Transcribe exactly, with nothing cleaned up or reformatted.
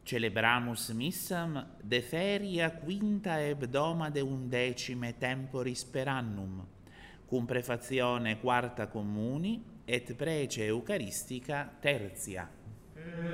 Celebramus missam de feria quinta hebdoma de undecime temporis per annum, cum prefazione quarta communi et prece eucaristica tertia.